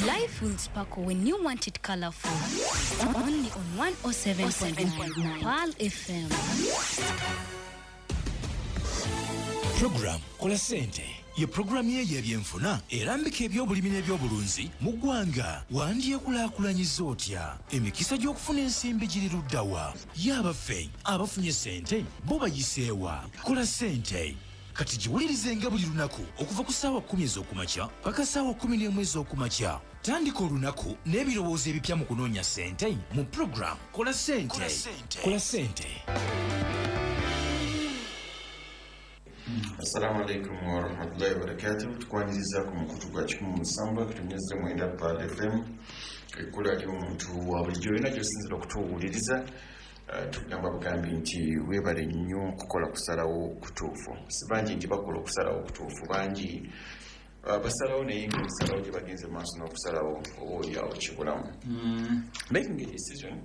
Life will sparkle when you want it colorful. Only on 107.9 Pearl FM. Program Kola Sente. Ye program ye y'ebyenfuna erambika ebyobulimi n'ebyobulunzi mu ggwanga wandyekulaakulanyiza otya emikisa gy'okufuna ensimbi giri luddawa y'abaffe abafunye sente bo bayiseewa Kola Sente kati giwulirizenga buli lunaku okuva ku ssaawa 10 ez'okumakya paka ssaawa 11 ez'okumakya tandika olunaku n'ebirowoozo ebipya mu kunoonya sente mu program Kola Sente. Kola Sente. Assalamu alaikum wa rahmatullahi wa barakatuh. Tukwanirizaku mukutu gwa 17 kutunyeze mwenda Pearl FM ekula ali omuntu wa bulijjo yonna gy'osinzira okutuwuliriza tugamba bugambi nti weebale nnyo kukola kusalawo kutuufu. Si bangi nti bakola okusalawo kutuufu, bangi basalawo naye ng'ebisalawo gye bagenze maaso n'okusalawo obaoliawo kibulamu. Making a decision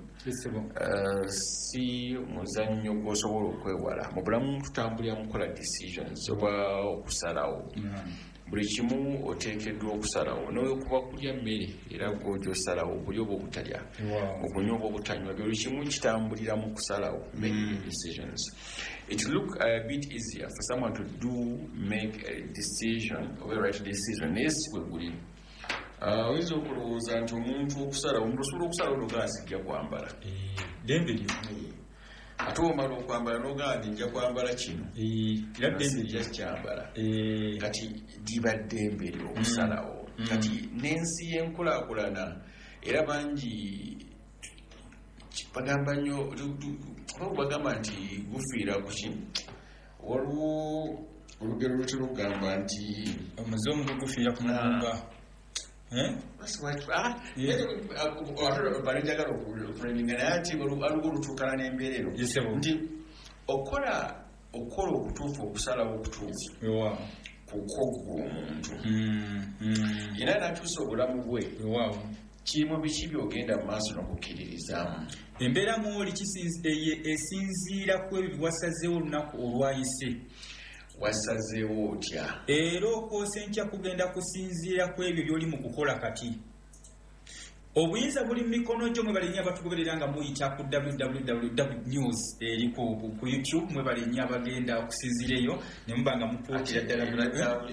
si muzannyo gw'osobola okwewala mu bulamu. Tutambulira mu kukola decisions oba okusalawo. Buli kimu oteekeddwa okusalawo n'okuba kulya mmere era gw'ogyosalawo okulya oba obutalya okunywa oba obutanywa buli kimu kitambulira mu kusalawo. Making decisions. It look a bit easier for someone to make a decision or a right decision. Yes, we will. Oyinza okulowooza nti omuntu okusalawo omuntu osobola okusalawo n'ogaa sijja kwambala dembe lyo ate omala okwambala n'ogaa nti nja kwambala kino era dembe sijja kyambala kati liba ddembe lyo okusalawo. Kati n'ensi y'enkulaakulana era bangi bagamba nnyo bagamba nti gufiira ku ki waliwo olugero lutera okugamba nti omuzomu gugufiira ku mulumba. Banjagala okulinga naye ati aliwo olutuukana n'embeerero nti okola okutuufu okusalawo okutuufu kukogwa omuntu era n'akyusa obulamu bwe kirimu biki byogenda mu maaso n'okukkiririzaamu. Embeera mwoli esinziira ku ebyo byewasazeewo olunaku olwayise. Wasazeewo otya era okwosa enkya kugenda kusinziira ku ebyo by'oli mu kukola kati. Obuyinza buli mu mikono gyo mwe balinnya abatugoberera nga muyita ku www.news eri ku YouTube mwe balinnya abagenda okusinziira eyo ne muba nga mupootera ddala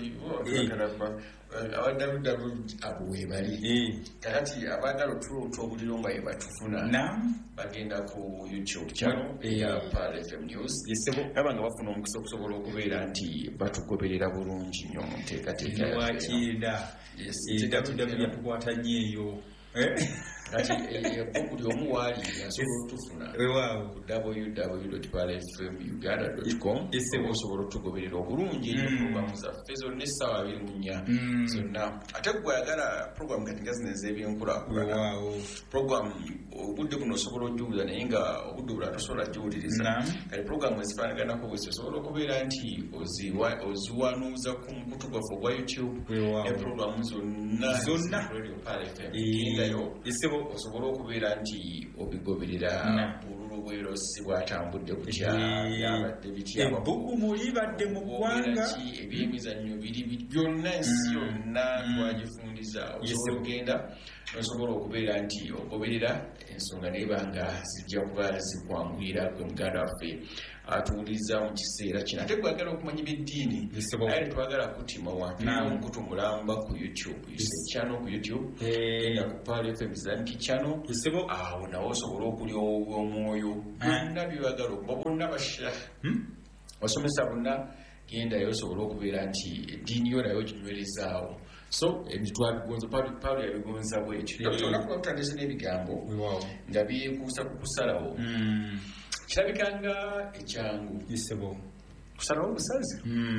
abo webali kakati abaagala otwobuliro nga yebatufuna bagenda ku YouTube channel eya Pearl FM News aba nga bafuna omukisa okusobola okubeera nti batugoberera bulungi nnyo mu nteekateeka wakiida www.tukwata nnyo eyo kati buli omu waali asobola otufuna ku www.pearlfmuganda.com osobola otugoberera obulungi program zaffe zonna essaawa 24 zonna. Ate gwayagala program kati nga zino ez'ebyenkulaakulana program obudde buno osobola ogiwulira naye nga obudde bulala tosobola giwuliriza. Kati program ezifaanaganako bwesi osobola okubeera nti oziwanuuza ku mukutu gwaffe ogwa YouTube program zonna Radio Pearl FM gendayo osobola okubeera nti obigoberera bululu bwerosi bwatambudde kutya byabadde ebbugumu libadde mu ggwanga ebyemizannyo biri byonna ensi yonna twagifundiza osobola okugenda nosobola okubeera nti ogoberera ensonga naye banga zijja kuba zikwanguyira gwe muganda waffe atuwuliriza mu kiseera kino. Ate gwagala okumanya by'eddiini naye netwagala kutima wampira omukutu mulamba ku YouTube channel ku YouTube genda ku Pearl FM Islamic channel awo nawe osobola okulya omwoyo byonna byewagala okuba bonna basha osomesa bonna gendayo osobola okubeera nti eddiini yo nayo ginywerezaawo. So twabigonza Pawulo yabigonza bwekyo tonakuba tutandise n'ebigambo nga byekuusa ku kusalawo kirabikanga ekyangu kusalawo busazi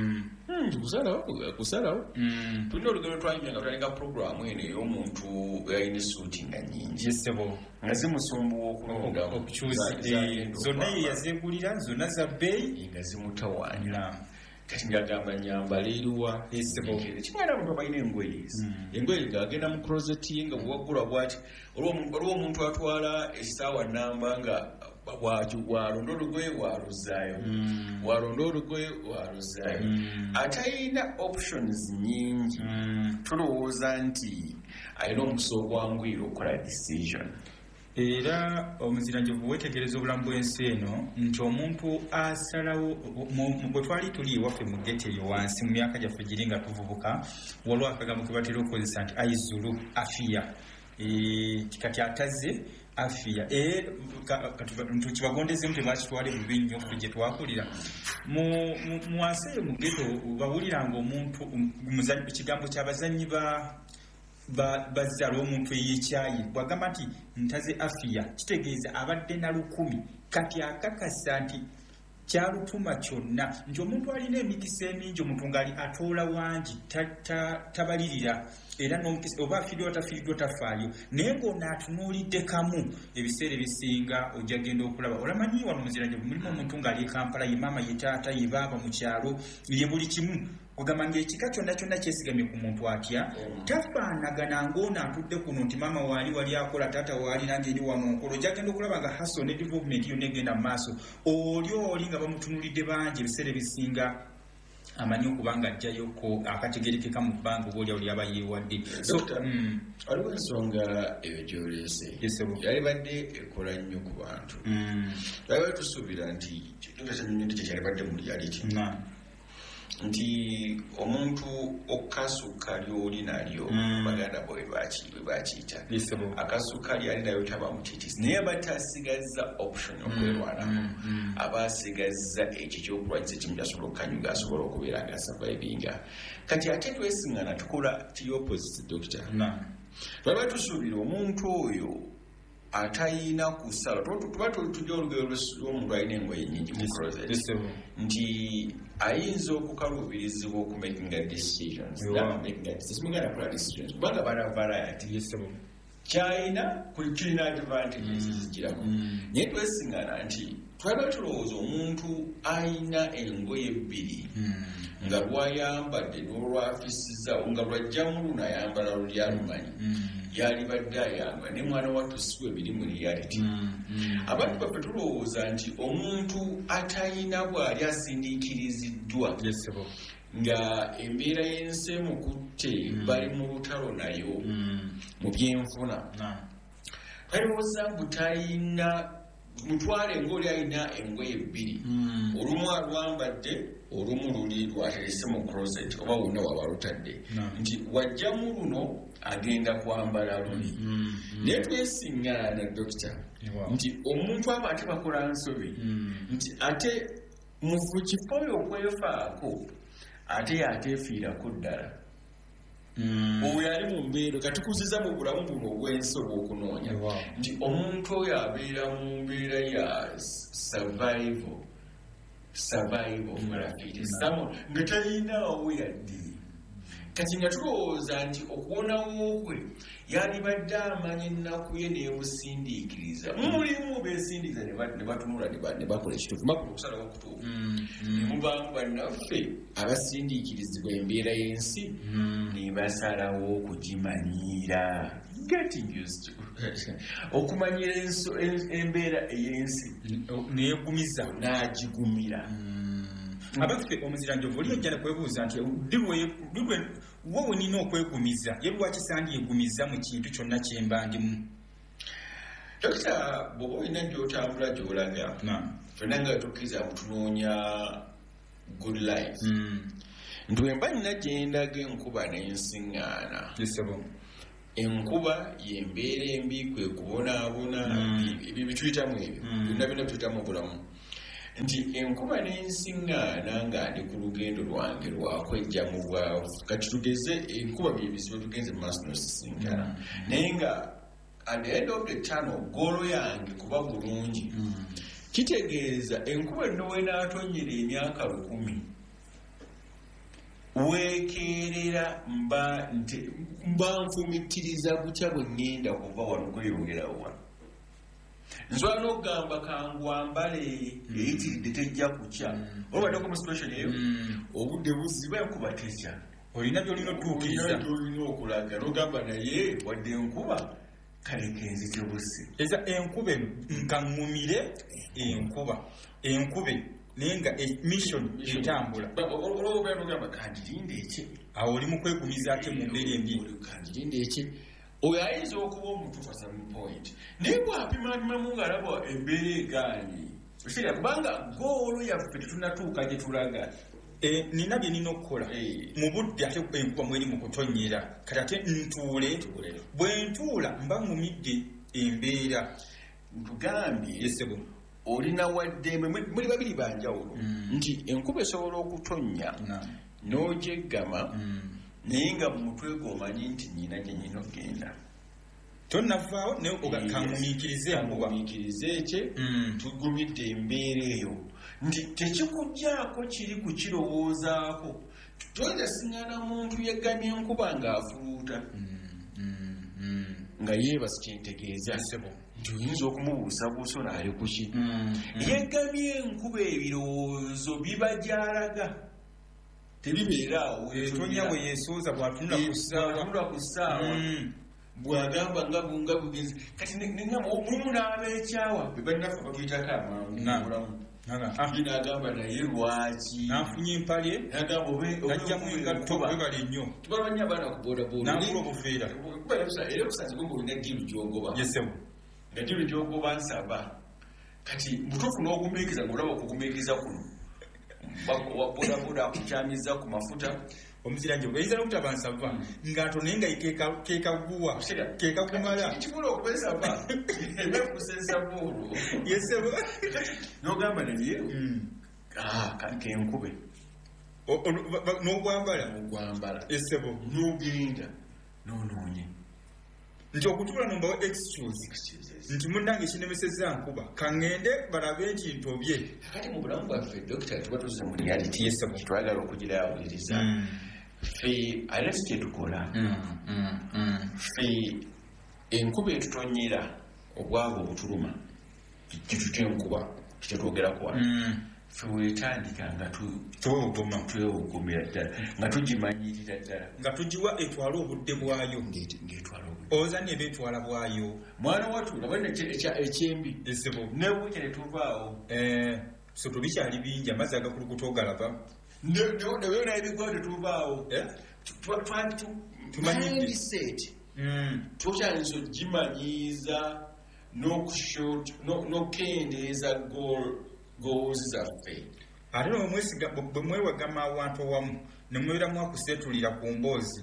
kusalawo tulina olugero twanyumya nga twalinga programu eno ey'omuntu yalina esuuti nga nyingi nga zimusumbuwa okulonda zonna ye yazegulira zonna za bbeeyi nga zimutawaanya kati ngagamba nyambala eriwa kimwana abantu abalina engoye engoye ngagenda mu closet ye nga bwagula bwati olwo omuntu atwala essaawa namba nga walonda olugoye waluzaayo walonda olugoye waluzaayo atalina options nyingi tulowooza nti ayina omukisa ogwanguyira okukola decision. Era omuziranjovu wetegereza obulamu bw'ensi eno nti omuntu asalawo bwe twali tuli ewaffe mu gete eyo wansi mu myaka gyaffe giri nga tuvubuka waliwo akagambo ke batera okukozesa nti aizulu afiya kati atazze afiya tukibagondezemu tebakitwale bubi nnyo ffe gye twakulira mu wansi eyo mu geto bawuliranga omuntu ekigambo ky'abazannyi bazala omuntu eyekyayi bwagamba nti ntaze afiya kitegeeza abadde na 10 kati akakasa nti kyalutuma kyonna nti omuntu alina emikisa emingi omuntu ngali atoola wangi tabalirira era n'omukisa oba afiiddwa tafiiddwa tafaayo naye ng'ono atunuulidde kamu ebiseera ebisinga ojja genda okulaba olamanyi wano muziranjovu mulimu omuntu ng'ali e Kampala ye maama ye taata ye baaba mu kyalo ye buli kimu kugamba ng'ekika kyonna kyonna kyesigamye ku muntu atya tafaanagana ng'ono atudde kuno nti maama waali wali akola taata waali nange eri wano nkola ojja genda okulaba nga haso ne development yonna egenda mu maaso oli nga bamutunulidde bangi ebiseera ebisinga amanyi okuba nga ajjayoko akategerekeka mu bbanga oba oli aba yeewadde waliwo ensonga eyo gy'oleese yalibadde ekola nnyo ku bantu twalibadde tusuubira nti kyalibadde mu reality nti omuntu okasukkali oli nalyo baganda bwe bakiyita akasukkali ali nayo taba mutitisi naye batasigazza option okwerwanamu abasigazza ekyo kyokulwanyisa ekimu kyasobola okukanyuga asobola okubeera nga survivinga kati ate twesiŋŋana tukola ti opposite doctor twaba tusuubira omuntu oyo atayina kusala tuba tujja olugero lw'omuntu alina engoye nnyingi mu closet nti ayinza okukaluubirizibwa okumakinga decisions muganda kola decisions kubanga bana variety kyayina kirina advantages zigiramu naye twesiŋŋana nti twaba tulowooza omuntu ayina engoye 2 nga lwayambadde n'olwafisizawo nga lwajjamu luno ayambala luli alumanyi yalibadde ayamba ne mwana wattu siwe biri mu reality abantu baffe tulowooza nti omuntu atayina bw'ali asindiikiriziddwa nga embeera y'ensi emukutte bali mu lutalo nayo mu byenfuna balowooza mbu tayina mutwale ng'oli alina engoye 2 olumu alwambadde olumu luli lwaterese mu closet oba wonna waba lutadde nti wajjamu luno agenda kwambala luli naye twesiŋŋaana dokita nti omuntu abo ate bakola nsobi nti ate mu kifo okwefaako ate yateefiirako ddala oyo ali mu mbeera katukuziza mu bulamu buno obw'ensi obw'okunoonya nti omuntu oyo abeera mu mbeera ya survival malafiti nga talinaawo yadde kati nga tulowooza nti okuwonawo kwe yalibadde amanya ennaku ye neemusindiikiriza mulimu beesindiiza ne batunula ne bakola ekituufu makulu okusalawo okutuufu ne mubaamu bannaffe abasindiikirizibwa embeera y'ensi ne basalawo okugimanyiira okumanyira embeera ey'ensi neyegumiza n'agigumira abaffe omuziranjovu oli ojja nekwebuuza nti wowe nina okwegumiza ye lwaki sandyegumiza mu kintu kyonna kyemba ndimu dokita bw'oba olina gy'otambula gy'olaga fenna nga tukkiriza mutunoonya good life nti wemba nina gyendaga enkuba n'ensiŋŋaana enkuba yembeera embi kwe kubonaabona ebyo bituyitamu ebyo byonna byonna bituyitamu obulamu nti enkuba n'ensiŋŋaana nga ndi ku lugendo lwange lwakwejja mu bwavu kati tugeze enkuba byebizibu tugenze mu maaso nosisinkana naye nga at the end of the tunnel goolo yange kuba bulungi kitegeeza enkuba enno weenaatonyera emyaka 10 weekeerera mba nfumitiriza butya bwe ŋŋenda kuva wano kweyongerawo wano nsobola n'okugamba kangwambale eyitiridde tejja kukya olwaddeko mu situation eyo obudde buziba enkuba tekya olina byolina otuukiriza olina okulaga n'ogamba naye wadde enkuba kaleka enzite busi eza enkuba eno nkaŋŋumire enkuba naye nga mission etambula olwobeera n'ogamba kandirinde eki awo oli mu kwegumiza ate mu mbeera embi kanjirinde eki oyo ayinza okuba omutuufu at some point naye bwapimapimamu ng'alaba embeera egaanyi ekira kubanga goolo yaffe tetunatuuka gye tulaga. Nina bye nina okukola mu budde ate enkuba mweri mu kutonnyera kati ate ntuule bwe ntuula mba ngumidde embeera ntugambye olina waddembe muli babiri banjawulo nti enkuba esobola okutonnya n'ogyeggama naye nga mu mutwe gwomanyi nti nyina gye nyina okgenda tonnavaawo naye kangumiikirize ekye tugumidde embeera eyo nti tekikugjaako kiri ku kirowoozaako toyinza siŋŋana muntu yeggamye enkuba ng'afuluuta nga yeebasi kyentegeeza nti oyinza okumubuusabuusa ono ali ku ki yeggamye enkuba ebirowoozo biba gy'alaga tebibeera awo etonya bwe yeesooza bw'atunula ku ssaawa bwagamba nga bugenzi kati mulimu n'ab'ekyawa be bannaffe batuyitako amangu nagamba naye lwaki nafunye empale najjamu engatto webale nnyo tubalanya abaana ku boodabooda nagula obuveera era okusanzibwe ngaolina ddiiru gyogoba nga ddiiru gyogoba nsaba kati mutuufu n'ogumiikiriza ngaolaba okugumiikiriza kuno boodabooda akukyamiza ku mafuta omuziranje oyinza n'okutaba nsava ng'ato naye nga kekaguwa kekagumala kikula okubesaba ebekusensabuulu yesebo n'ogamba naye kenkube n'ogwambala esebo n'ogenda n'onoonye nti okutuula nombawo excuse nti munnange ekinemeseza nkuba kaŋŋende balabe nti ntobye kakati mu bulamu bwaffe dokita tuba tuze mu reality twagala okugirayawuliriza ffe ate si kyetukola ffe enkuba etutonyera obwavu obutuluma kitutya enkuba kitetwogeraku wano ffe weetandika nga twewogomera ddala nga tugimanyirira ddala nga tugiwa etwala obudde bwayo ng'etwala ozannya ebeetwala bwayo mwana watula balina ekyembi nebukya netuvaawo so tubikyali bingi amazzi agakulukuta ogalaba neweyo nayebigwawo tetuvaawo tumanyidiseti tukyalinza ogimanyiiza n'okukendeeza goals zaffe ate bwe mwewagama awantu owamu nemweberamu akusetulira ku mboozi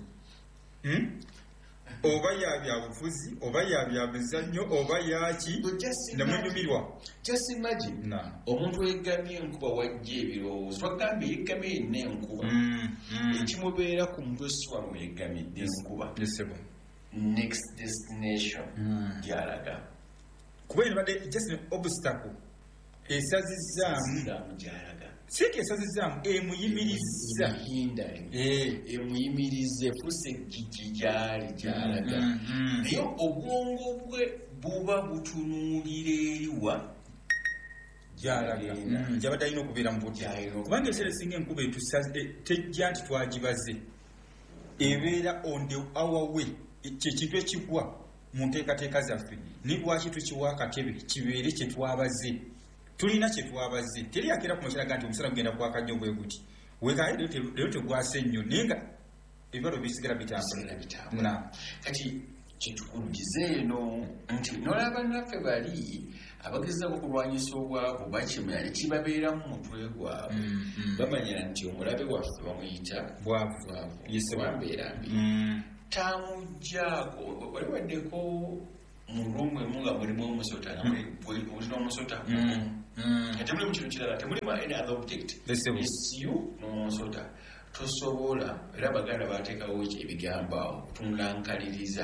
oba yabyabufuzi oba yabyabizannyo oba yaki nemunyumirwa just imagine omuntu yegamye enkuba wajja ebirowoozo twagambye yegamye yenna enkuba ekimubeera ku mutwe siwamu yegamidde enkuba next destination gyalaga kuba enibadde just an obstacle esazizaamu gyalaga siika esazizaamu emuyimiriza emuyimiriza efuse gyali gyalaga naye obwongo bwe buba butunuulira eriwa gyalaga gyabadde alina okubeera mu budde kubanga ekiseera esinga enkuba tejja nti twagibaze ebeera on the hour way kyekintu ekigwa mu nteekateeka zaffe ni lwaki tukiwa akatebe kibeere kyetwabaze tulina kyetwabaze teri akeera ku makiraga nti omusala gugenda kwakajja obwe guti wekaye leero tegwase nnyo naye nga ebibalo bisigala bitambula kati kyetukulugize eno nti nolaba naffe bali abagezaako okulwanyisa obwavu bakimanya ne kibabeera mu mutwe gwabwe bamanya nti omulabe waffe bamuyita bwambeera mbi tamugjaako wali waddeko mu rumu emu nga mulimu omusota olina omusota temuli mu kintu kirala temulimu any other object is you n'omusota tosobola era baganda bateekawo ebigambo awo otunlankaliriza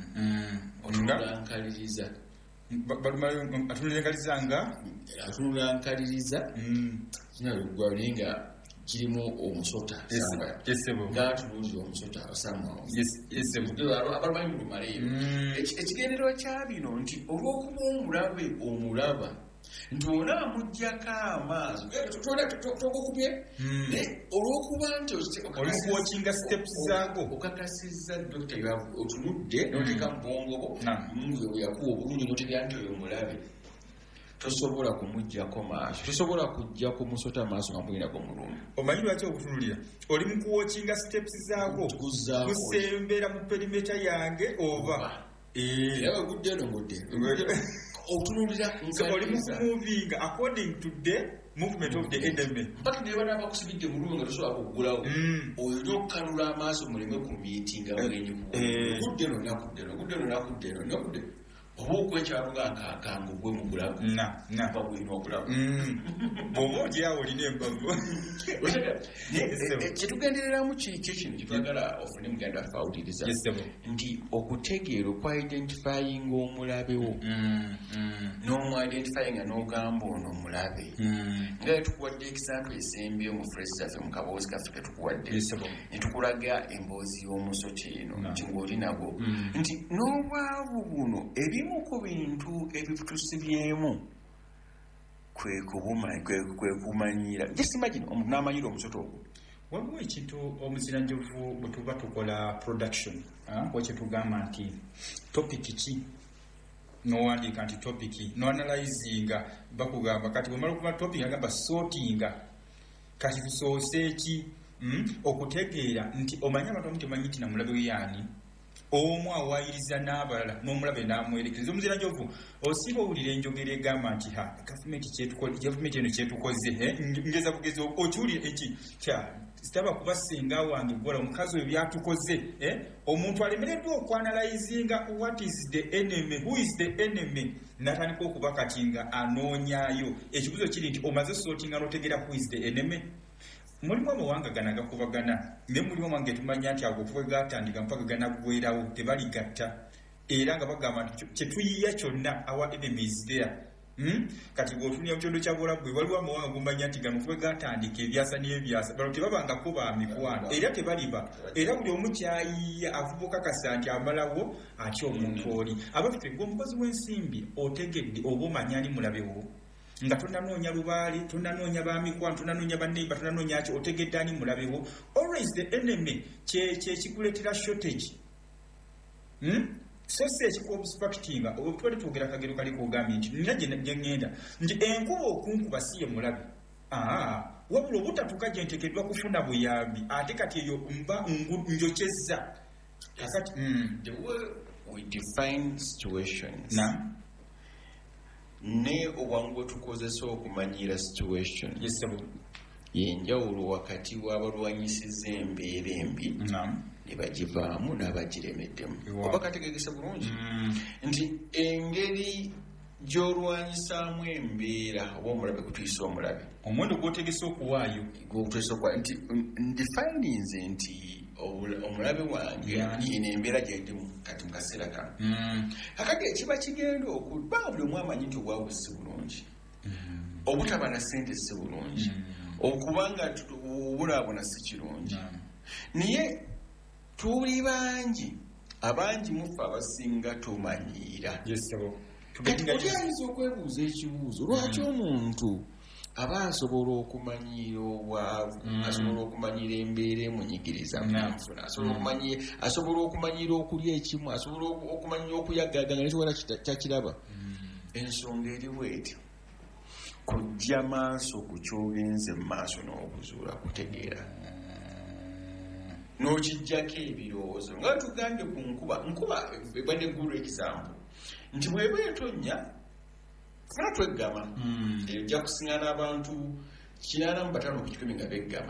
atunlankaliriza naye nga kirimu omusota ng'atunuulira omusota abalumanyi mu lumaleero ekigendero kya bino nti olw'okuba omulaba nti onaamugjako amaaso togokubye olw'okuba nti olikuwokinga steps zaago okakasizza dokita otunudde noteeka mu bwongo bwo yakuwa obulungi notegera nti oyo mulabe tosobola kumujjako maaso tosobola kujja kumusota maaso nga mulinako mulungu. Omanyi lwaki okutunulira oli mu kuwookinga steps zaako kusembera mu perimeta yange oba yawe gudde eno ngudde otunulira oli mu kumuvinga according to the movement of the enemy. mpaka ne bana bakusibidde mulungu nga tosobola kuggulawo oyo n'okkanula amaaso muleme ku miitinga mugenyi gudde eno nakudde eno gudde eno nakudde eno nakudde oba okwekyalo ng'akakanga ogwe mu bulago babulina obulago bw'oba ogyawo olina embavu. kyetugendereramu kiki kino kyetwagala ofune muganda waffe awuliriza nti okutegeera okwidentifyinga omulabewo n'omuidentifyinga n'ogamba ono omulabe nga tukuwadde example esembyeyo mu fresh zaffe mu kaboozi kaffe ketukuwadde ne tukulaga emboozi y'omusota eno nti ng'oli nago nti n'obwavu buno ebimu ku bintu ebitusibyemu kwe kumanyira. Just imagine omuntu n'amanyira omusota ogwo. Waliwo ekintu omuziranjovu bwe tuba tukola production kwekye tugamba nti topic ki n'owandiika nti topic n'analyzinga bakugamba kati bwemala okuba topic agamba sortinga kati tusoose ki okutegeera nti omanyi abantu omu temanyi nti namulabe weyaani omu awayiriza n'abalala n'omulabe n'amwerekeza. Omuziranjovu osiba owulira enjogera egamba nti gavumenti eno kyetukoze ngeza bugezi okiwulira eki sitaba kubasinga wange gwola omukazi oyo byatukoze omuntu alemereddwa okwanalayizinga what is the enemy, who is the enemy, natandika okuba kati nga anoonyayo. Ekibuzo kiri nti omaze sortinga n'otegeera who is the enemy. Mulimu amawanga gana gakubagana ne mulimu amange tumanya nti ago kuwe gatandika mpaka gana gwerawo tebaligatta era nga bagamba nti kyetuyiya kyonna our enemies there. Kati bw'otunya mu kyondo kya Bulabu waliwo amawanga gumanya nti gano kuwe gatandika ebyasa n'ebyasa balo tebabangako ba mikwano era tebaliba era buli omu kyayiya avubuka kasa nti amalawo atya omuntu oli. Abaffe ng'omukozi w'ensimbi otegedde oba omanya ali mulabewo nga tonanoonya lubaale tonanoonya bamikwano tonanoonya baneiba tonanoonya ki otegedde ani mulabewo. Always the enemy kyekikuleetera shortage so si ekikuobstructinga obutwali twogera kagero kali kugambye nti nina gye ngenda nti enkuba okunkuba si ye mulabe wabula obutatuka gye nteekeddwa kufuna buyambi ate kati eyo mba njokyezza kakati the way we define situations ne obwangu tukozesa okumanyira situation yenjawulo wakati w'abalwanyisiza embeera embi ne bagivaamu n'abagiremeddemu. Oba kategekese bulungi nti engeri gy'olwanyisaamu embeera oba omulabe kutuyisa omulabe omuwendo gw'otegese okuwaayo gw'otegese okuwaayo nti ndifayininze nti omulabe wange ino embeera gyendimu kati mu kaseera kano kakati ekiba kigenda okuba buli omu amanyi nti obwavu si bulungi obutaba na ssente si bulungi okubanga obulaabona si kirungi naye tuli bangi abangi mufe abasinga tumanyiira. Kati oyinza okwebuuza ekibuuzo lwaki omuntu aba asobola okumanyiira obwavu asobola okumanyiira embeera emunyigiriza munfuna asobola okumanyiira okulya ekimu asobola okumanyiira okuyagaga nga nekiwala kyakiraba. Ensonga eriwo etyo kujja maaso ku kyogenze mu maaso n'obuzuula kutegeera n'okijjako ebirowoozo nga tugambye ku nkuba ebadde gulu ekisambu nti bweba etonnya funa tweggama ejja kusiŋana abantu 85 ku 100 nga beggama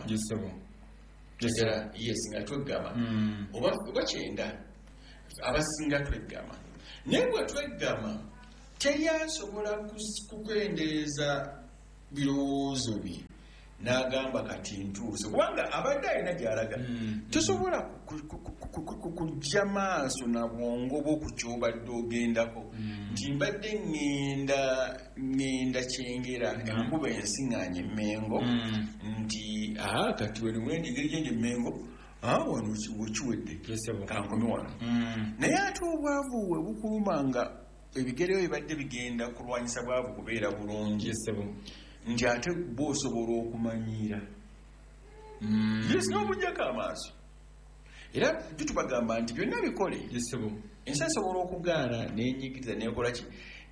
nga tweggama oba 9 abasinga tweggama naye bwe tweggama teryasobola kukwendereza birowoozo bye n'agamba kati ntuuse kubanga abadde alina gy'alaga tosobola kujja maaso na bwongo bwo ku kyobadde ogendako nti mbadde ŋŋenda kyengera enkuba ensiŋŋaanya emmengo nti kati weno mwendigeri gyenje emmengo wano wekiwedde kankomi wano naye ate obwavu we bukuluma nga ebigereyo bibadde bigenda kulwanyisa bwavu kubeera bulungi nti ate bw'osobola okumanyiira n'obujjako amaaso era tubagamba nti byonna bikole ensi esobola okugaana n'enyigiriza n'ekola ki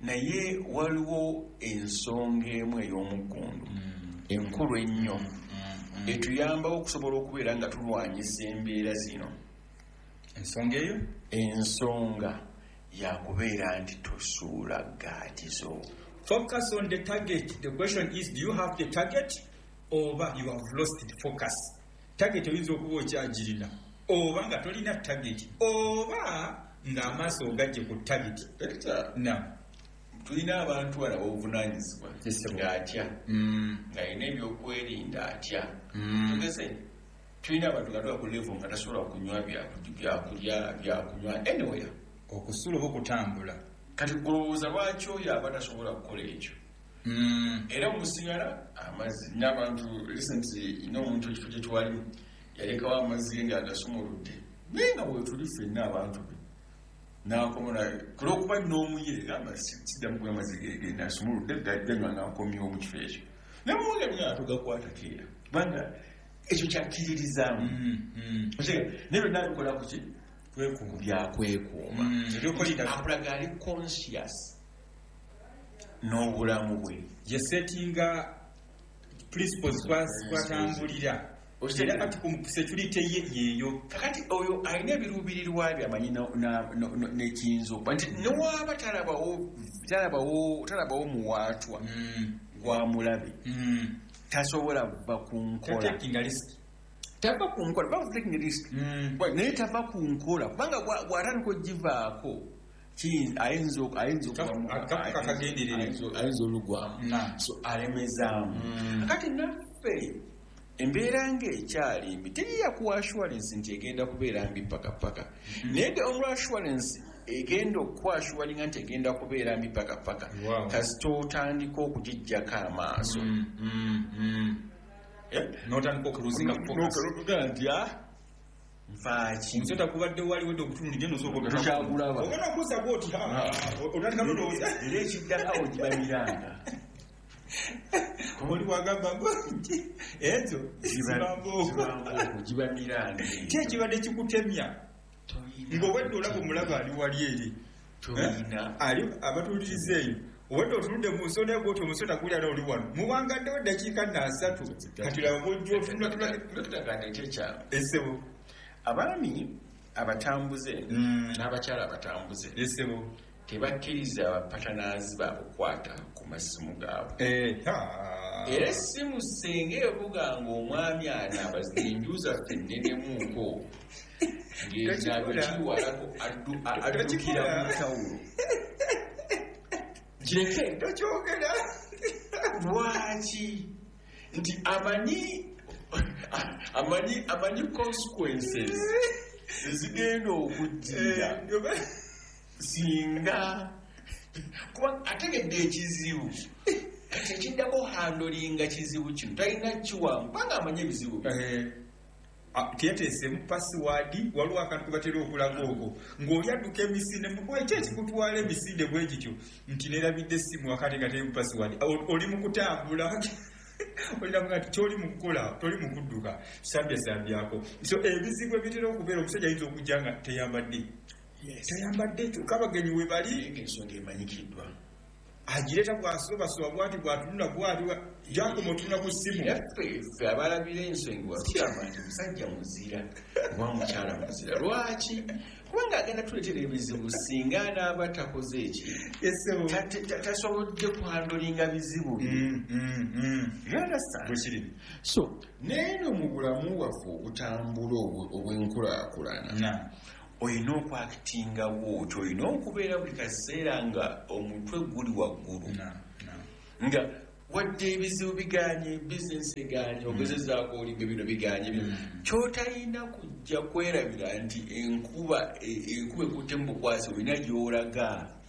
naye waliwo ensonga emu ey'omuggundu enkulu ennyo etuyambawo okusobola okubeera nga tulwanyisa embeera zino. Ensonga eyo ensonga yakubeera nti tosuula ggaatizo. Focus on the target. The question is, do you have the target oba you have lost the focus? Target oyinza okuba okyagirina oba nga tolina target oba ng'amaaso ogajje ku target. Tulina abantu wano obuvunaanyizibwa ng'atya ng'alina ebyokwerinda atya. Tugeze tulina abantu nga tuba ku level nga tasobola kunywa byakunywa anywhere, okusula oba okutambula. kati olowooza lwaki oyo aba tasobola kukola ekyo. Era musigala amazzi n'abantu recently n'omuntu ekifo kye twalimu yalekawo amazzi ge ng'agasumuludde naye nga bwe tuli ffenna abantu be n'akomona kulwokuba n'omuyire gamba siddamu kunywa amazzi ge nasumuludde ganywa n'akomyewo mu kifo ekyo naye muwulire nga tugakwata keera kubanga ekyo kyakkiririzaamu naye byonna abikola ku ki byakwekuuma akulaga ali conscious n'obulamu bwe yesettinga principles kwatambulira era kati ku security yeeyo kakati oyo alina ebiruubirirwa bye amanyi n'ekiyinza okuba nti newaba talabawo muwaatwa gwamulabe tasobola kuva ku nkola tava ku nkola bava taking risk naye tava ku nkola kubanga bw'atandika ogivaako ayinza olugwamu so alemezaamu. Kati naffe embeera ng'ekyali mbi teriya ku assurance nti egenda kubeera mbi pakapaka naye the only assurance egenda okuassuringa nti egenda kubeera mbi pakapaka kasita otandika okugijjako amaaso n'otandika okuluzinga focus nti nfaaki omusota kubadde waliwo dde okutunula gye tukyagulaba ogenda okuza bwoti otandika lolooza era ekiddako ogibamiranga oli wagamba nti ezo ogibamiranga ki ekibadde kikutemya ng'obwedde olaba omulaba ali wali eri ali abatuuliriza eyo obwedde otunudde mu nsonda bwoti omusota guli ala oli wano muwangaddewo eddakiika 3 kati laba bwojja otunulaekyekyalo esebo abaami abatambuze n'abakyala abatambuze tebakkiriza abapatanazi bakukwata ku masimu gaabwe era essimu senga evuga ng'omwami anaabaza enju zaffe ennenemuuko ng'ezabekiwalako addukira mu tawulo kireke tokyogera lwaki nti amanyi consequences ezigenda okujjira singa kuba ategedde ekizibu kati ekiddako handolinga kizibu kino talina kiwamu kubanga amanyi ebizibu teyateesemu pasiwaadi waliwo akantu kebatera okulaga okwo ng'oli adduka emisinde mukweki ekikutwala emisinde bwe gityo nti neerabidde essimu akati nga terimu pasiwaadi oli mu kutambula olinaga nti kyoli mu kukola toli mu kudduka sambyasambyako so ebizibu ebitera okubeera omusajja ayinza okujja nga teyambadde kyokka abagenyi we bali ensonga emanyikiddwa agireeta bwasobasoba bwati bwatunula bwati jakoma otunula ku ssimu ffe abalabira ensonga wakiraba nti musajja muzira oba mukyala muzira lwaki kubanga agenda tuleetera ebizibu singa anaaba takoze ekintu tasobodde kuhandolinga bizibu bye so neeno mu bulamu bwaffe obutambula obwenkulaakulana olina okwakitingawo otyo olina okubeera buli kaseera nga omutwe guli waggulu nga wadde ebizibu biganye bizinesi eganye ogezezaako olimba bino biganye kyotalina kujja kwerabira nti enkuba ekutte mu bukwasi olina gy'olaga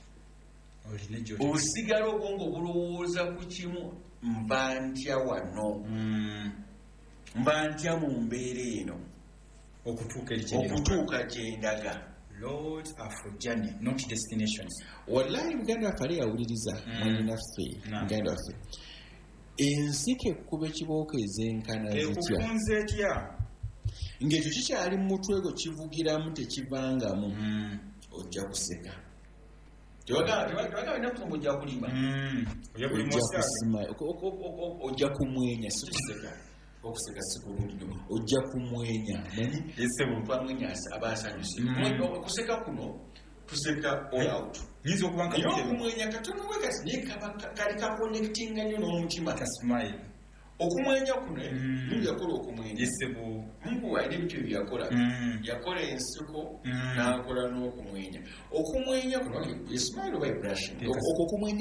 osigala obwongo bulowooza ku kimu mba ntya wano mba ntya mu mbeera eno okutuuka gyendaga. Roads are for journey, not destinations. Wallahi Uganda fali yawuliriza mwanaffe Uganda waffe ensike ekkuba ekibooko ezenkana zitya ng'ekyo kikyali mu mutwe gwo kivugiramu tekivangamu ojja kuseka tewagamba ennaku zombi ojja kulima ojja kumwenya sikuseka okuseka sikulungi ojja kumwenya manyi twamwenya aba asanyuse okuseka kuno tuseka all out nyinza okubanga okumwenya katono we kati naye kali kakonectinga nnyo n'omutima okumwenya kuno mungu yakola okumwenya mungu alina ebintu byeyakola yakola ensiko n'akola n'okumwenya okumwenya kuno ismail oba ibrahim okumwenya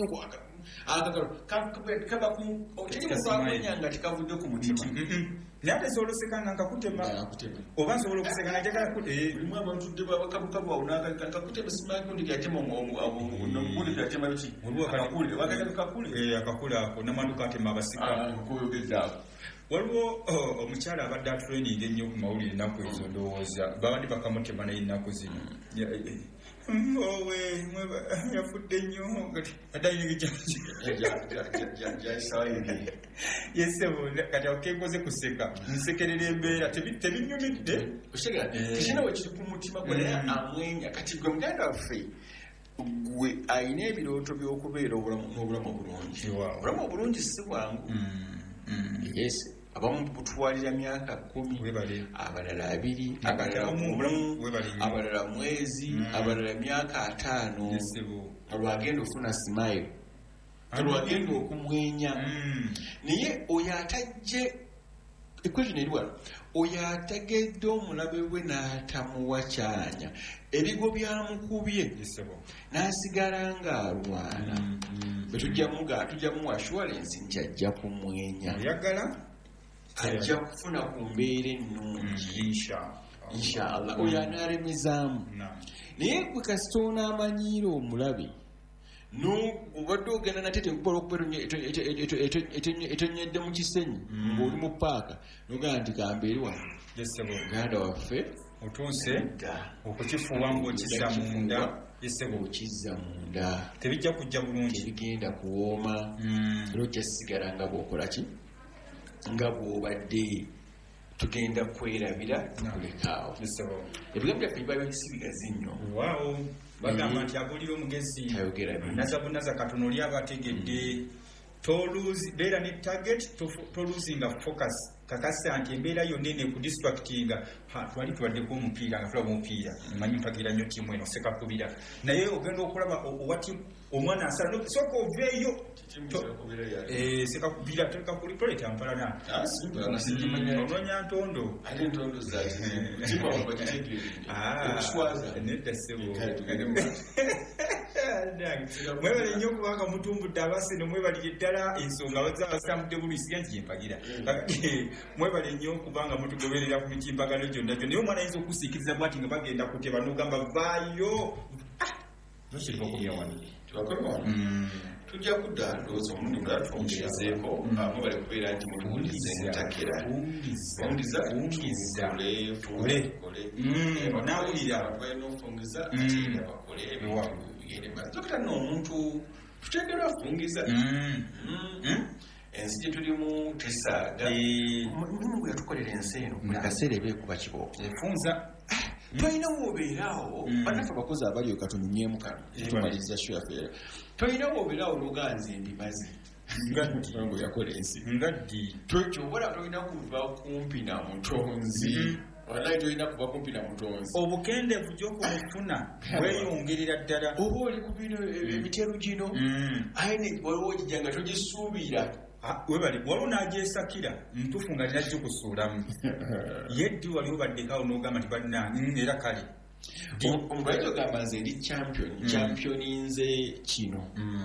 akakalokabakumwenya nga tikavudde ku mutima naye ate sobola osekanga nkakutema oba nsobola okuseka najagalimu abantu tudde bakabukabu awo nakakutema simakundi gyatema omugundi gyatema biki akakule ako namanduka atema abasika waliwo omukyala abadde atraining ennyo ku mawulire ennaku ezo ndowooza babadde bakamutema naye ennaku zino owe yafudde nnyo yesebo kati akenkoze kuseka nsekerera embeera tebinyumidde tekina wekiri ku mutima gwe naye amwenya kati gwe muganda waffe gwe alina ebirooto by'okubeera n'obulamu obulungi obulamu obulungi si bwangu yes abamu butwalira myaka 10 abalala 2 abalala mwezi abalala myaka 5 olwagenda ofuna smile olwagenda okumwenya naye oyo atajje equation eriwala oyo ategedde omulabe we n'atamuwa kyanya ebigo byamukubye n'asigala ng'alwana tujjamu assurance nti ajja kumwenya ajja kufuna ku mbeera ennungi inshallah oyo anaalemezaamu naye gwe kasita onaamanyiira omulabe obadde ogenda nate tekukola okuba etonyedde mu kisenyi ng'oli mu paaka nogamba nti kambeeri wano muganda waffe otuuse okukifuuwa ng'okizza munda tebijja kujja bulungi tebigenda kuwooma era ojja sigala nga bw'okola ki nga bw'obadde tugenda kwerabira tukulekaawo ebigambo byaffe biba bisi bigazi nnyo bagamba nti abulira omugezi nazabunaza katono oli aba ategedde beera ne target toluzinga focus kakasa nti embeera yonna ene ku distractinga twali tubaddeko omupiira nga tulaba omupiira manyi mpagira nnyo tiimu eno sekakubira naye ogenda okulaba owati omwana asala soka oveeyo sekakubira toleta mpalana ononya ntondo nedda sebo mwebale nnyo kubanga mutumbudde abasene mwebalire ddala ensonga bazabasambudde bulwisiga nti yempagira mwebale nnyo kubanga mutugoberera ku mitimbagano gyonna naye omwana ayinza okusiikiriza bwati nga bagenda kuteba n'ogamba vaayo nokiriva okumya wano tujja kudda ndowooza omundi mulala twongerezeeko mwebale kubeera nti mutuwulize mutakera nawulira balina ofungiza ate bakole ebintu bigende maaso dokita n'omuntu tuteekerwa afungiza ensi gye tulimu tesaaga mulimu gwe yatukolera ensi eno buli kaseera eba ekuba kibooka efunza tolina woobeeraawo bannaffe abakozi abali katunyumyemu kano tumaliriza sho yaffe tolina woobeeraawo n'oganze ndimazi ngo yakola ensi ngaddi kyobola tolina kuva kumpi na mutonzi walayi tolina kuva kumpi na mutonzi obukendeevu gy'okumufuna bweyongerera ddala oba oli ku bino emiteru gino aye waliwo ogijja nga togisuubira waliwo n'agyesakira ntufu nga tinajja kusuulamu yeddi waliwo baddekawo n'ogamba nti banna era kale omulwaji ogamba nze ndi championinze kino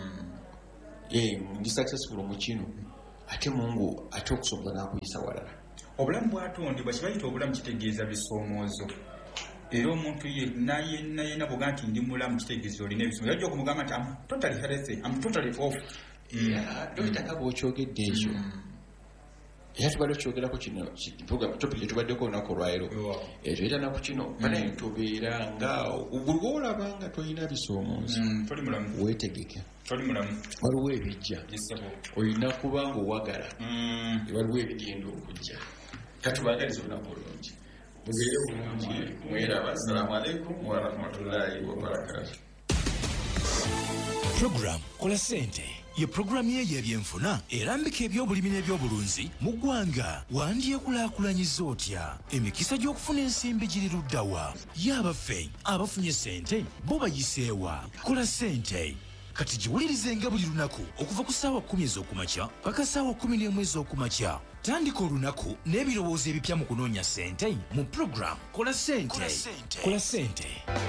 ndi successful mu kino ate mungu ate okusobola n'akuyisa walala obulamu bwatondebwa kibayita obulamu kitegeeza bisoomoozo era omuntu yenna bwoga nti ndi mulamu kitegeeza olina ebisoomoozo yajja okumugamba nti am totally healthy am totally off dokita nga bw'okyogedde ekyo era tubadde tukyogerako kino topic gyetubaddeko olunaku olwaleero ekyo era naku kino banaye tobeera nga buli lwolaba nga tolina bisoomoozo weetegeke waliwo ebijja olina kuba nga owagala waliwo ebigenda okujja katubagaliza olunaku olungi mubeere bulungi mweraba assalamu alaikum warahmatullahi wabarakatu Program Kola Sente ye programu y'ebyenfuna erambika ebyobulimi n'ebyobulunzi mu ggwanga. Wandyekulaakulanyiza otya? Emikisa gy'okufuna ensimbi giri luddawa? Y'abaffe abafunye sente bo bayiseewa? Kola Sente kati giwulirize nga buli lunaku okuva ku ssaawa 10 ez'okumakya paka ssaawa 11 ez'okumakya. Tandika olunaku n'ebirowoozo ebipya mu kunoonya sente mu program Kola Sente. Kola Sente.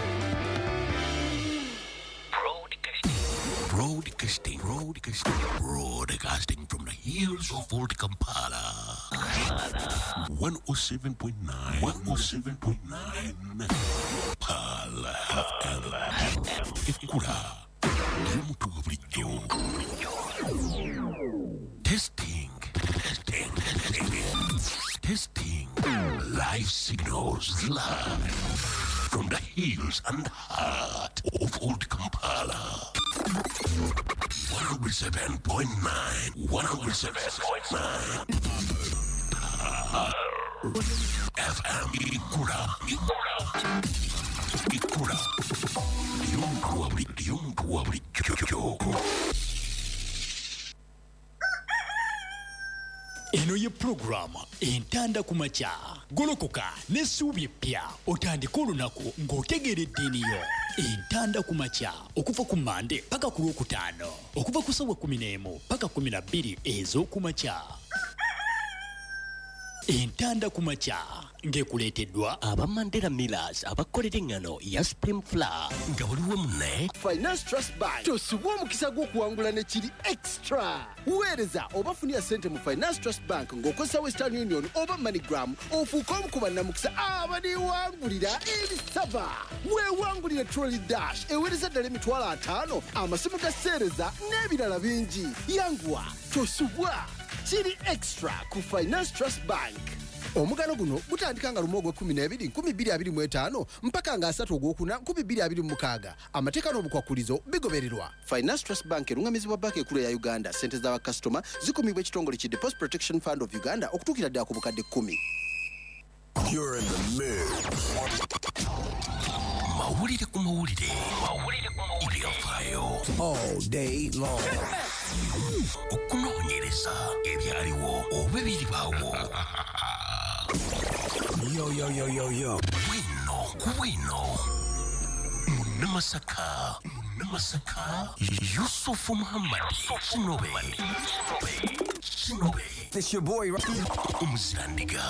Broadcasting from the hills of Old Kampala. 107.9. Pala FM. Testing. Live signals live from the hills and heart of Old Kampala. 107.9. FM Ikura. Yumkuabri. Eno ye program entanda kumakya golokoka n'essuubi eppya otandika olunaku ng'otegeredde eniyo. Entanda kumakya okuva ku Mande paka ku Lwokutaano okuva ku ssaawa 11 paka 12 ez'okumakya. Entanda kumakya ng'ekuleeteddwa aba Mandela Millers abakolera engano ya Supreme Flour nga waliwo munne Finance Trust Bank tosubwa omukisa gw'okuwangula ne kiri extra. Weereza oba funira ssente mu Finance Trust Bank ng'okozesa Western Union oba MoneyGram ofuuka omu ku bannamukisa abaniwangulira ebisava. Weewangulire Trolley Dash eweereza ddala $5,000 amasimu ga sseereza n'ebirala bingi. Yanguwa tosubwa kiri extra ku Finance Trust Bank. Omugano guno gutandika nga lumu ogw'Okubiri, 2025 mpaka nga 3 Ogwokuna 2026. Amateeka n'obukwakulizo bigobererwa. Finance Trust Bank erungamizibwa banka ekulu ya Uganda. Ssente z'abakasitoma zikumibwa ekitongole ki Deposit Protection Fund of Uganda okutuukira ddala ku bukadde 10. You're in the mix. Mawulire ku mawulire. Ebyafaayo. All day long. Okunoonyereza ebyaliwo oba ebiribaawo. Yo. Kwino. Munamasaka. Yusufu Muhammad. Shinobe. This your boy, right? Umuzirandiga.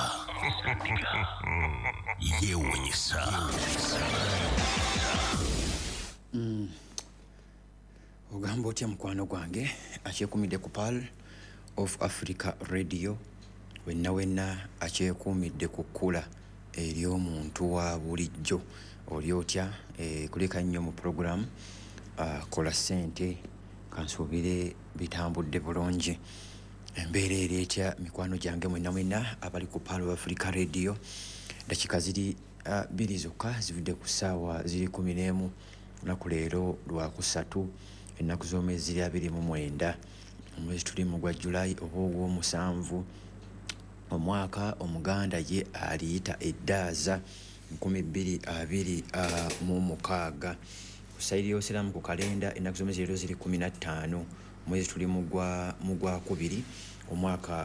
Yewunyisa. Ogamba otya mukwano gwange akyekuumidde ku Pearl of Africa Radio wenna akyekuumidde ku kkula ery'omuntu wa bulijjo oli otya kuleka nnyo mu program Kola Sente kansuubire bitambudde bulungi embeera eri etya mikwano gyange mwenna abali ku Pearl of Africa Radio dakika ziri 2 zokka zivudde ku ssaawa ziri 11 lunaku leero Lwakusatu ennaku z'omwezi ziri 29 omwezi tuli mu gwa July oba ogw'omusanvu omwaka omuganda ye aliyita eddaaza 2026 kusayiri y'osiramu ku kalenda ennaku z'omwezi leero ziri 15 omwezi tuli mu gwa kubiri omwaka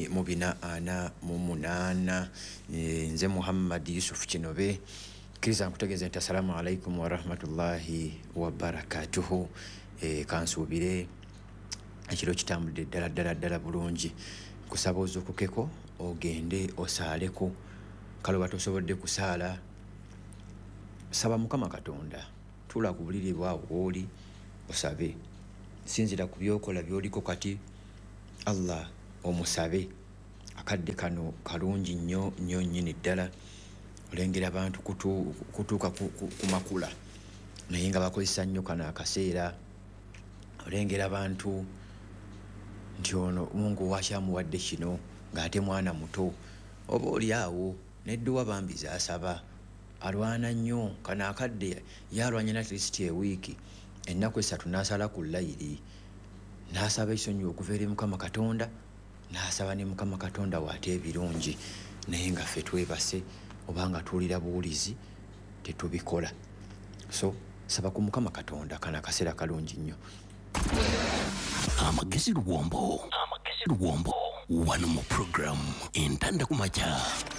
1448 nze Muhammad Yusuf Kinobe kiriza nkutegeeza nti assalamu alaikum wa rahmatullahi wa barakatuhu. Kansuubire ekiro kitambudde ddala bulungi kusaba ozukukeko ogende osaaleko kale oba tosobodde kusaala saba Mukama Katonda tuula ku buliri bwawo wooli osabe sinzira ku byokola byoliko kati Allah omusabe akadde kano kalungi nnyo nnyini ddala olengera abantu kutuuka ku makula naye nga bakozesa nnyo kano akaseera olengera abantu nti ono Mungu wakyamuwadde kino ng'ate mwana muto oba oli awo nedduwa bambi zaasaba alwana nnyo kano akadde yalwanya na kristi ewiiki ennaku 3 n'asala ku layiri n'asaba esonyi okuva eri Mukama Katonda n'asaba ne Mukama Katonda waate ebirungi naye nga ffe twebase obanga tuwulira buwulizi tetubikola so saba ku Mukama Katonda kana kaseera kalungi nnyo. Amagezi Luwombo wano mu program Entanda ku makya.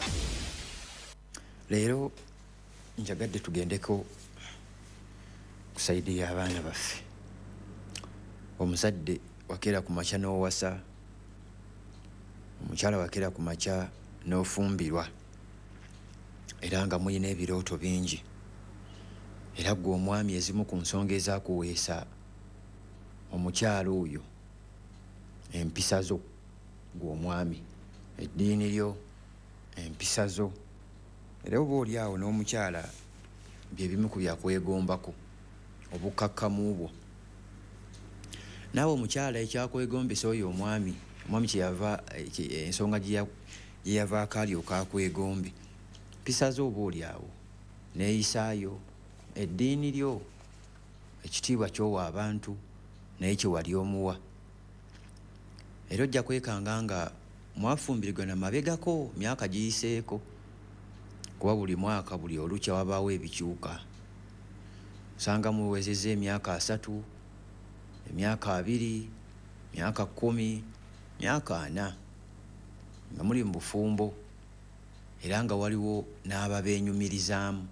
Leero njagadde tugendeko ku saidi y'abaana baffe. Omuzadde wakeera ku makya n'owasa, omukyala wakeera ku makya n'ofumbirwa, era nga muyina ebirooto bingi, era gwe omwami ezimu ku nsonga ezaakuweesa omukyala oyo empisa zo, gwe omwami, eddiini lyo, empisa zo, era oba oli awo n'omukyala bye bimu ku byakwegombako, obukkakkamu bwo. Naawe omukyala ekyakwegombesa oyo omwami kyeyava ensonga gye yavaako alyoka akwegombe, mpisa zo oba oli awo, neeyisaayo, eddiini lyo, ekitiibwa ky'owa abantu naye kye wali omuwa. Era ojja kwekanga nga mwafumbirigana mabegako myaka giyiseeko, kuba buli mwaka buli olukya wabaawo ebikyuka. Osanga muwezezza emyaka 3, emyaka 2, emyaka 10, emyaka 4 nga muli mu bufumbo, era nga waliwo n'ababeenyumirizaamu,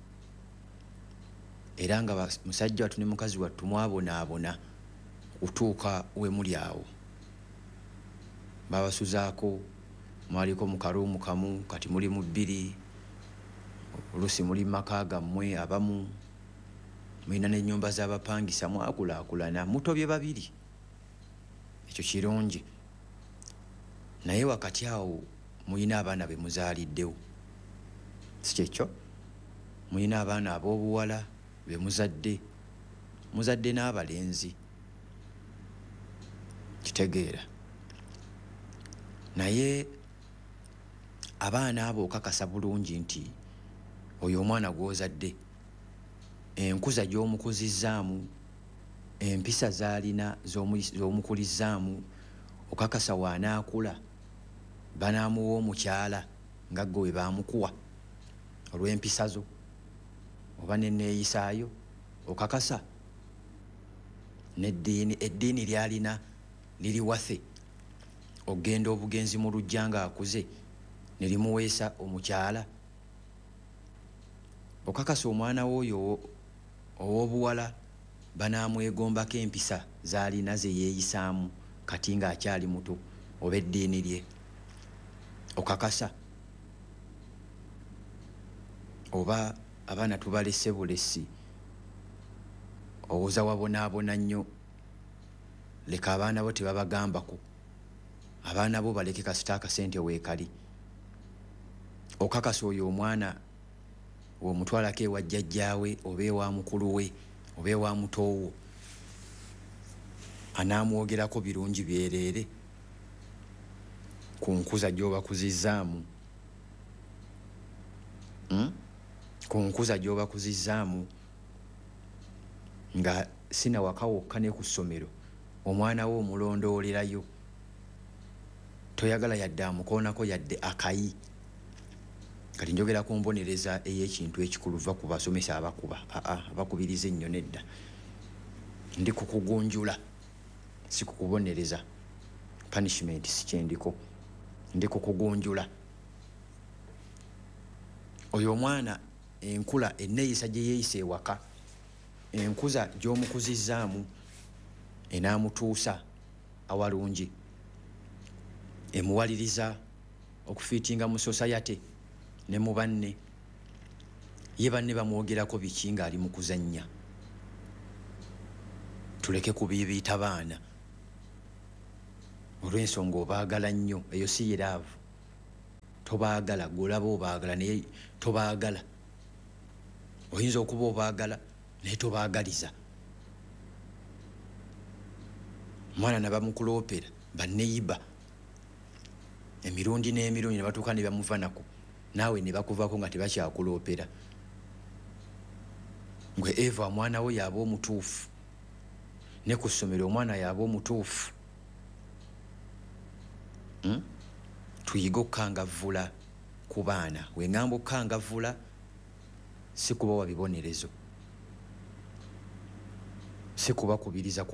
era nga musajja wattu ne mukazi wattu mwabonaabona okutuuka we muli awo. Babasuzaako, mwaliko mu karuumu kamu, kati muli mu 2, oluusi muli maka gammwe abamu, mulina n'ennyumba z'abapangisa, mwakulaakulana, mutobye babiri. Ekyo kirungi. Naye wakati awo mulina abaana be muzaaliddewo, si kyekyo? Mulina abaana ab'obuwala be muzadde n'abalenzi, kitegeera. Naye abaana abo okakasa bulungi nti oyo omwana gw'ozadde, enkuza gy'omukuzizaamu, empisa z'alina z'omukulizzaamu, okakasa waanaakula banaamuwa omukyala nga ggwe we baamukuwa olw'empisa zo oba n'enneeyisaayo, okakasa eddiini ly'alina liriwase, ogenda obugenzi mu lujja ng'akuze ne limuweesa omukyala. Okakasa omwana w'oyo ow'obuwala banaamwegombako empisa z'alina ze yeeyisaamu kati ng'akyali muto, oba eddiini lye, okakasa. Oba abaana tubalese bulesi, owooza wabonaabona nnyo, leka abaana bo tebabagambako, abaana bo baleke kasita akasente weekali. Okakasa oyo omwana w'omutwalako ewa jjajjaawe oba ewa mukulu we oba ewa mutoowo, anaamwogerako birungi byereere ku nkuza gy'obakuzizzaamu, ku nkuza gy'obakuzizzaamu, nga sina waka wokka ne ku ssomero omwana wo omulondoolerayo, toyagala yadde amukoonako yadde akayi. Kati njogera ku mbonereza ey'ekintu ekikulu va ku basomesa abakuba, abakubiriza ennyo nedda. Ndi kukugunjula, si kukubonereza. Punishment si kyendiko, ndi kukugunjula. Oyo omwana enkula enneeyisa gye yeeyisa ewaka, enkuza gy'omukuzizzaamu enaamutuusa awalungi, emuwaliriza okufiitinga mu society ne mu banne, ye banne bamwogerako biki ng'ali mu kuzannya. Tuleke kubiibiita baana olw'ensonga obaagala nnyo, eyo si yeraavu. Tobaagala, gw'olaba obaagala naye tobaagala. Oyinza okuba obaagala naye tobaagaliza. Omwana ne bamukuloopera banneyiba emirundi n'emirundi ne batuuka ne bamuvanako, naawe ne bakuvaako nga tebakyakuloopera. Gwe Eva omwana we yaba omutuufu, ne ku ssomero omwana yaba omutuufu. Tuyige okukangavvula ku baana. Wengamba okukangavvula si kubawa bibonerezo, si kubakubiriza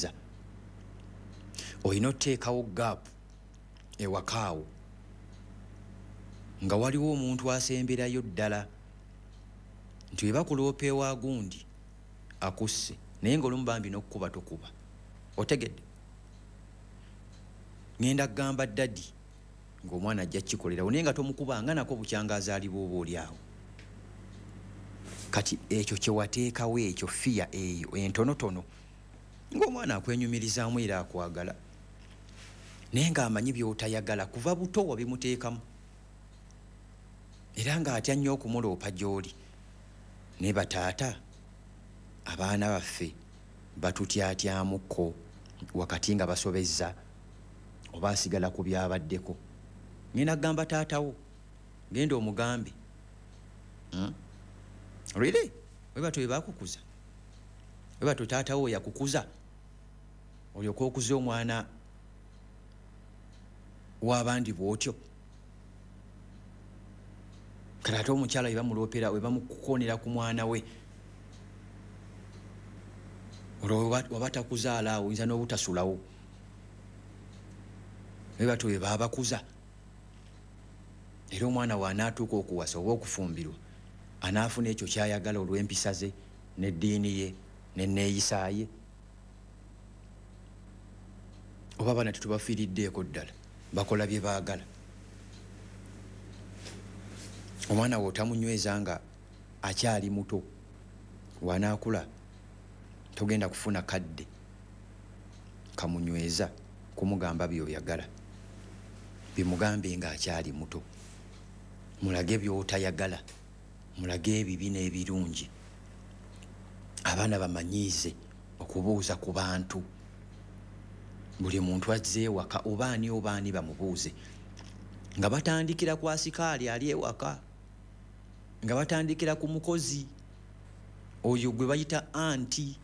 olina oteekawo gaapu ewakaawo nga waliwo omuntu asemberayo ddala nti webakuloopa ewa gundi akusse naye ng'olumu bambi n'okkuba tokuba otegedde ngenda kugamba ddadi ng'omwana ajja kikolerawo naye nga tomukubanga nako bukyanga azaalibwa oba oli awo kati ekyo kyewateekawo ekyo fiya eyo entonotono ng'omwana akwenyumirizaamu era akwagala naye ng'amanyi by'otayagala kuva buto wabimuteekamu era ng'atya nnyo okumuloopa gy'oli naye bataata abaana baffe batutyatyamuko wakati nga basobezza oba asigala ku byabaddeko ngenda kugamba taatawo genda omugambe really webato webakukuza webato taatawo yakukuza olyoka okuza omwana w'abandi bw'otyo kati ate omukyala webamuloopera webamukukonera ku mwana we olwo waba takuzaala awo oyinza n'obutasulawo webato webabakuza era omwana waanaatuuka okuwasa oba okufumbirwa anaafuna ekyo kyayagala olw'empisa ze n'eddiini ye n'enneeyisa ye oba abaana tetubafiiriddeeko ddala bakola bye baagala omwana we otamunyweza nga akyali muto wanaakula togenda kufuna kadde kamunyweza kumugamba byoyagala bimugambe nga akyali muto mulage byotayagala mulage ebibi n'ebirungi abaana bamanyiize okubuuza ku bantu buli muntu azze ewaka obaani bamubuuze nga batandikira ku asikaali ali ewaka nga batandikira ku mukozi oyo gwe bayita anti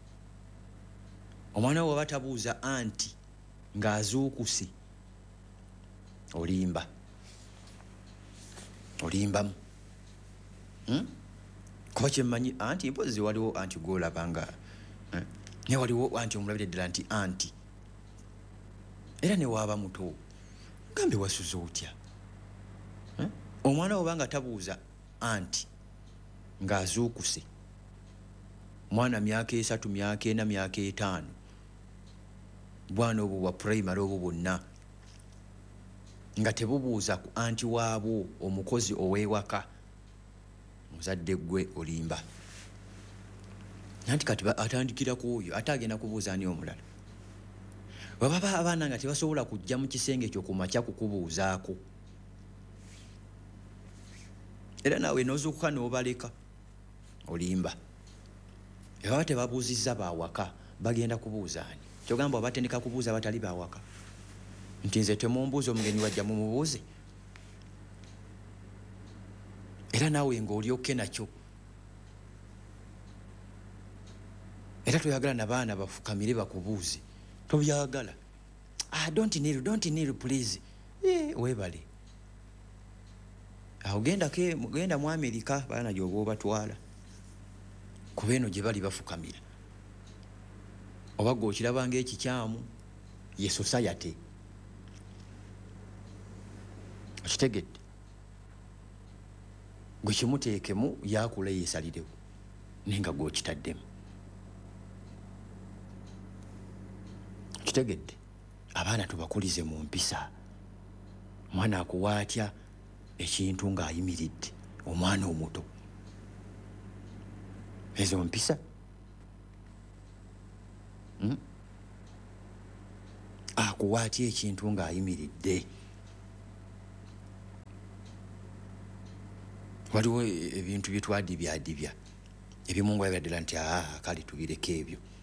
omwana we batabuuza anti ng'azuukuse olimbamu kuba kyemmanyi anti mpozi waliwo anti gwolabanga naye waliwo anti omulabire ddala nti anti era ne waaba muto gambe wasuza otya omwana we obanga tabuuza anti ng'azuukuse mwana myaka 3 myaka 4 myaka 5 bwana obwo bwa primary obwo bwonna nga tebubuuza ku anti waabwo omukozi ow'ewaka muzadde gwe olimba nanti kati atandikira ku oyo ate agenda kubuuza ani omulala baba abaana nga tebasobola kujja mu kisenge kyo ku makya kukubuuzaako era naawe n'ozuukuka n'obaleka olimba baba tebabuuzizza bawaka bagenda kubuuza ani kyogamba abatendeka kubuuza batali bawaka nti nze temumbuuza omugenyi wajja mumubuuze era naawe ng'olyokke nakyo era toyagala nabaana bafukamire bakubuuze tobyagala don't kneel please webale awo genda mu Amerika baana gyoba obatwala kuba eno gye bali bafukamira oba gwe okiraba ng'ekikyamu ye society okitegedde gwe kimuteekemu yakula yeesalirewo naye nga gwe okitaddemu kitegedde abaana tubakulize mu mpisa omwana akuwaatya ekintu ng'ayimiridde omwana omuto ezo mpisa akuwaatya ekintu ng'ayimiridde waliwo ebintu bye twadibya ebimu nga yaddala nti kale tubireke ebyo